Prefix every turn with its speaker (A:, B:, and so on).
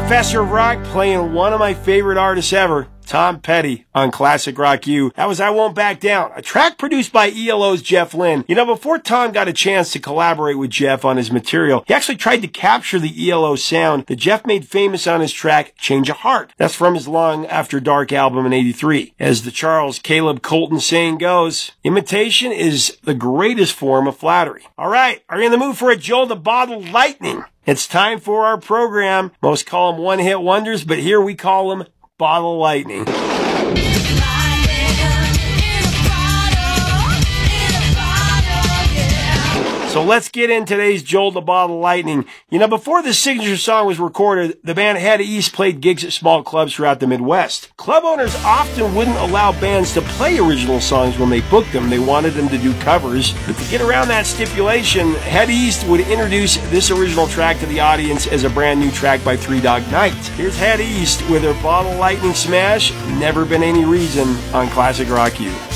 A: Professor of Rock playing one of my favorite artists ever, Tom Petty, on Classic Rock U. That was I Won't Back Down, a track produced by ELO's Jeff Lynne. You know, before Tom got a chance to collaborate with Jeff on his material, he actually tried to capture the ELO sound that Jeff made famous on his track, Change of Heart. That's from his Long After Dark album in '83. As the Charles Caleb Colton saying goes, imitation is the greatest form of flattery. All right, are you in the mood for a jolt of bottled lightning? It's time for our program. Most call them one-hit wonders, but here we call them Bottle Lightning. So let's get in today's Jolt of Bottle Lightning. You know, before the signature song was recorded, the band Head East played gigs at small clubs throughout the Midwest. Club owners often wouldn't allow bands to play original songs when they booked them. They wanted them to do covers. But to get around that stipulation, Head East would introduce this original track to the audience as a brand new track by Three Dog Night. Here's Head East with their Bottle Lightning smash, Never Been Any Reason, on Classic Rock U.